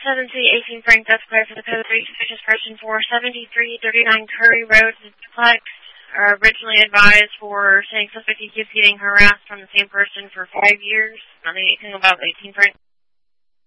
7C 18 Frank Esquire for the code 3 suspicious person for 7339 Curry Road, Duplex. Originally advised for saying suspect he keeps getting harassed from the same person for 5 years. Nothing about 18 Frank.